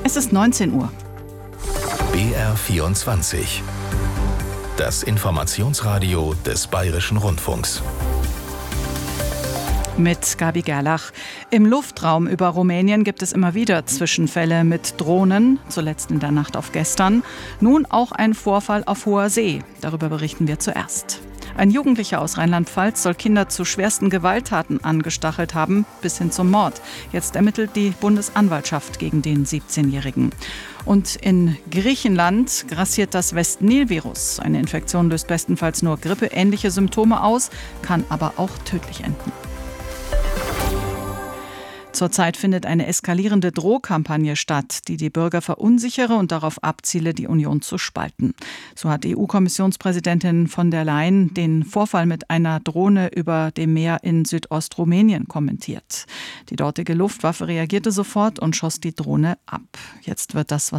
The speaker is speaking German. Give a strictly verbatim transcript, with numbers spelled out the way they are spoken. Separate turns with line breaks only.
Es ist neunzehn Uhr.
B R vierundzwanzig. Das Informationsradio des Bayerischen Rundfunks.
Mit Gabi Gerlach. Im Luftraum über Rumänien gibt es immer wieder Zwischenfälle mit Drohnen, zuletzt in der Nacht auf gestern. Nun auch ein Vorfall auf hoher See. Darüber berichten wir zuerst. Ein Jugendlicher aus Rheinland-Pfalz soll Kinder zu schwersten Gewalttaten angestachelt haben, bis hin zum Mord. Jetzt ermittelt die Bundesanwaltschaft gegen den siebzehnjährigen. Und in Griechenland grassiert das West-Nil-Virus. Eine Infektion löst bestenfalls nur grippeähnliche Symptome aus, kann aber auch tödlich enden. Zurzeit findet eine eskalierende Drohkampagne statt, die die Bürger verunsichere und darauf abziele, die Union zu spalten. So hat E U-Kommissionspräsidentin von der Leyen den Vorfall mit einer Drohne über dem Meer in Südostrumänien kommentiert. Die dortige Luftwaffe reagierte sofort und schoss die Drohne ab. Jetzt wird das, was